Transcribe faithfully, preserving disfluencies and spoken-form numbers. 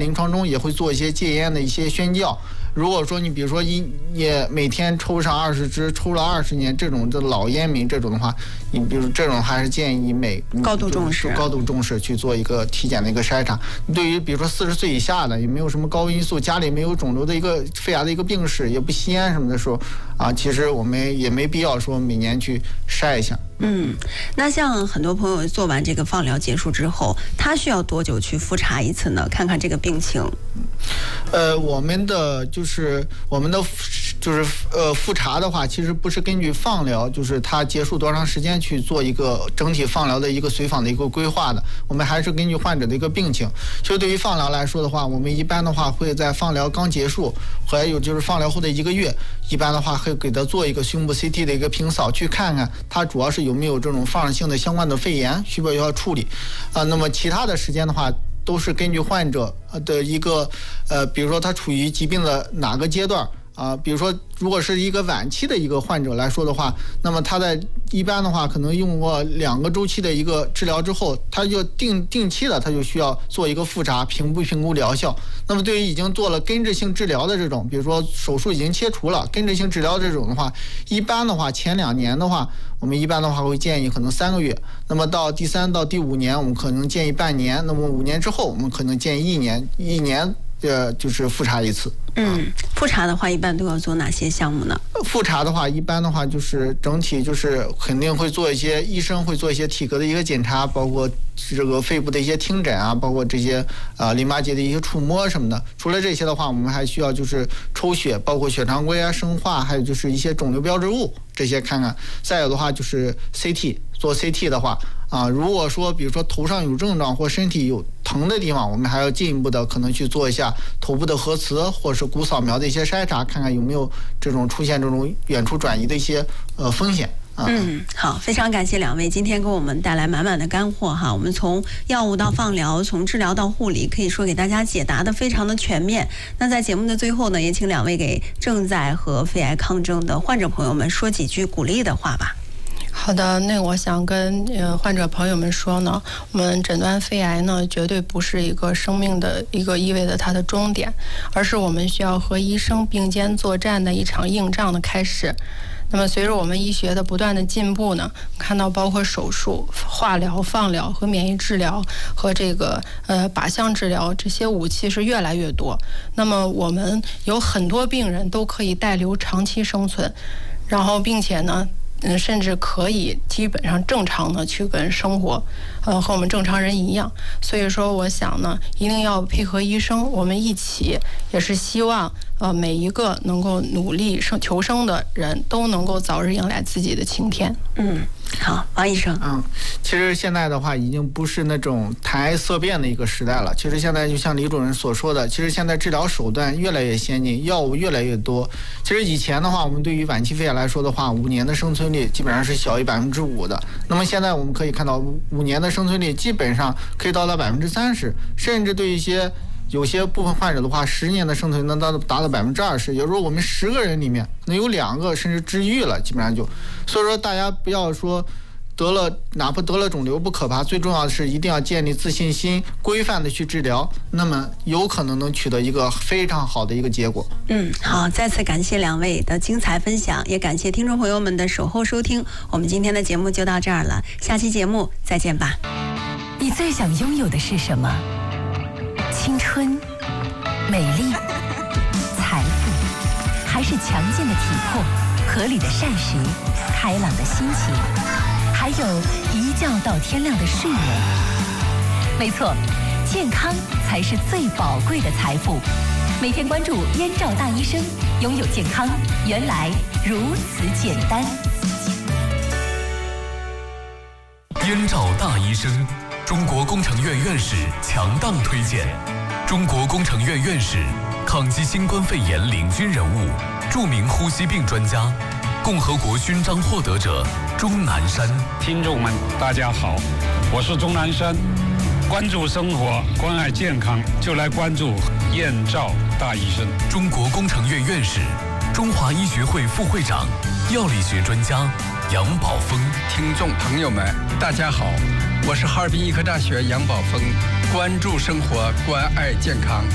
临床中也会做一些戒烟的一些宣教。如果说你比如说一也每天抽上二十支，抽了二十年这种的老烟民这种的话，你比如这种还是建议每高度重视高度重视去做一个体检的一个筛查。对于比如说四十岁以下的，也没有什么高危因素，家里没有肿瘤的一个肺癌的一个病史，也不吸烟什么的时候啊，其实我们也没必要说每年去筛一下。 嗯，那像很多朋友做完这个放疗结束之后，他需要多久去复查一次呢？看看这个病情。 呃，我们的就是我们的就是呃复查的话，其实不是根据放疗，就是它结束多长时间去做一个整体放疗的一个随访的一个规划的，我们还是根据患者的一个病情。其实对于放疗来说的话，我们一般的话会在放疗刚结束，还有就是放疗后的一个月，一般的话会给他做一个胸部 C T 的一个平扫，去看看他主要是有没有这种放射性的相关的肺炎，需不需要处理啊？那么其他的时间的话，都是根据患者的一个呃，比如说他处于疾病的哪个阶段啊，比如说如果是一个晚期的一个患者来说的话，那么他在一般的话可能用过两个周期的一个治疗之后，他就定定期的他就需要做一个复查，评估评估疗效。那么对于已经做了根治性治疗的这种，比如说手术已经切除了，根治性治疗这种的话，一般的话前两年的话，我们一般的话会建议可能三个月，那么到第三到第五年我们可能建议半年，那么五年之后我们可能建议一年一年呃就是复查一次。 嗯，复查的话一般都要做哪些项目呢？ 复查的话，一般的话就是整体就是肯定会做一些，医生会做一些体格的一个检查，包括这个肺部的一些听诊啊，包括这些啊、呃、淋巴结的一些触摸什么的。除了这些的话，我们还需要就是抽血，包括血常规啊、生化，还有就是一些肿瘤标志物这些看看。再有的话就是 C T， 做 C T 的话啊，如果说比如说头上有症状或身体有疼的地方，我们还要进一步的可能去做一下头部的核磁或者是骨扫描的一些筛查，看看有没有这种出现这种远处转移的一些呃风险。 嗯，好，非常感谢两位今天给我们带来满满的干货哈。我们从药物到放疗，从治疗到护理，可以说给大家解答的非常的全面。那在节目的最后呢，也请两位给正在和肺癌抗争的患者朋友们说几句鼓励的话吧。 好的，那我想跟呃患者朋友们说呢，我们诊断肺癌呢，绝对不是一个生命的一个意味着它的终点，而是我们需要和医生并肩作战的一场硬仗的开始。那么随着我们医学的不断的进步呢，看到包括手术、化疗、放疗和免疫治疗和这个呃靶向治疗这些武器是越来越多。那么我们有很多病人都可以带瘤长期生存，然后并且呢。嗯，甚至可以基本上正常的去跟生活，呃，和我们正常人一样。所以说，我想呢，一定要配合医生，我们一起，也是希望呃每一个能够努力生求生的人都能够早日迎来自己的晴天。 嗯。好，王医生。 嗯，其实现在的话已经不是那种谈癌色变的一个时代了。其实现在就像李主任所说的，其实现在治疗手段越来越先进，药物越来越多。其实以前的话，我们对于晚期肺癌来说的话，五年的生存率基本上是小于百分之五的。那么现在我们可以看到，五年的生存率基本上可以到达百分之三十，甚至对一些有些部分患者的话，十年的生存能达到达到百分之二十，也就是说我们十个人里面能有两个甚至治愈了，基本上就。所以说大家不要说得了，哪怕得了肿瘤不可怕，最重要的是一定要建立自信心，规范的去治疗，那么有可能能取得一个非常好的一个结果。 嗯，好，再次感谢两位的精彩分享，也感谢听众朋友们的守候收听。我们今天的节目就到这儿了，下期节目再见吧。 你最想拥有的是什么？青春、美丽、财富，还是强健的体魄、合理的膳食、开朗的心情，还有一觉到天亮的睡眠？没错，健康才是最宝贵的财富。每天关注燕赵大医生，拥有健康原来如此简单。 燕赵大医生，中国工程院院士强档推荐。中国工程院院士，抗击新冠肺炎领军人物，著名呼吸病专家，共和国勋章获得者钟南山。 听众们，大家好，我是钟南山。关注生活，关爱健康，就来关注燕赵大医生。 中国工程院院士，中华医学会副会长，药理学专家杨宝峰。 听众朋友们，大家好，我是哈尔滨医科大学杨宝峰。关注生活，关爱健康，